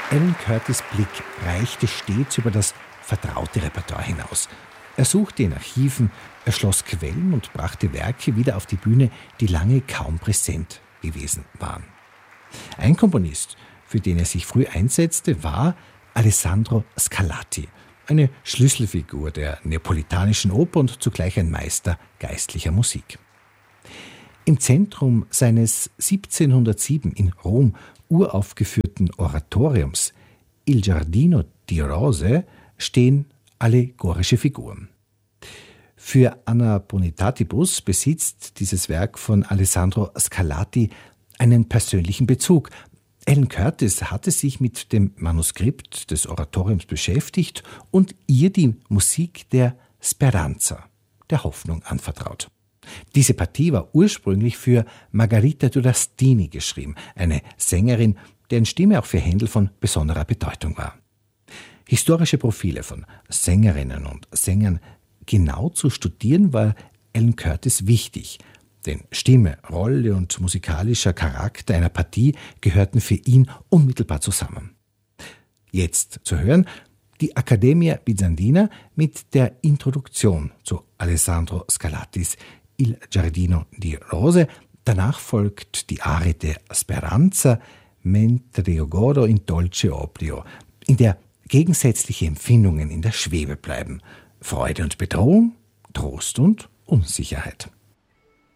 Alan Curtis' Blick reichte stets über das vertraute Repertoire hinaus. Er suchte in Archiven, erschloss Quellen und brachte Werke wieder auf die Bühne, die lange kaum präsent gewesen waren. Ein Komponist, für den er sich früh einsetzte, war Alessandro Scarlatti, eine Schlüsselfigur der neapolitanischen Oper und zugleich ein Meister geistlicher Musik. Im Zentrum seines 1707 in Rom uraufgeführten Oratoriums Il Giardino di Rose stehen allegorische Figuren. Für Anna Bonitatibus besitzt dieses Werk von Alessandro Scarlatti einen persönlichen Bezug. Alan Curtis hatte sich mit dem Manuskript des Oratoriums beschäftigt und ihr die Musik der Speranza, der Hoffnung, anvertraut. Diese Partie war ursprünglich für Margherita Durastini geschrieben, eine Sängerin, deren Stimme auch für Händel von besonderer Bedeutung war. Historische Profile von Sängerinnen und Sängern genau zu studieren, war Alan Curtis wichtig, denn Stimme, Rolle und musikalischer Charakter einer Partie gehörten für ihn unmittelbar zusammen. Jetzt zu hören die Accademia Bizantina mit der Introduktion zu Alessandro Scarlattis Il Giardino di Rose. Danach folgt die Arie der Speranza, Mentre io godo in dolce oblio, in der gegensätzliche Empfindungen in der Schwebe bleiben: Freude und Bedrohung, Trost und Unsicherheit.